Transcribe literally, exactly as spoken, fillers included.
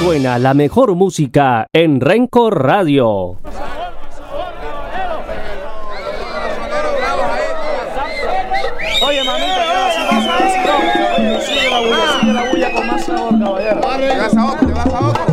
Suena la mejor música en Renco Radio. Oye, mamita, si vas a decir, sigue la bulla, sigue la bulla con más sabor, caballero.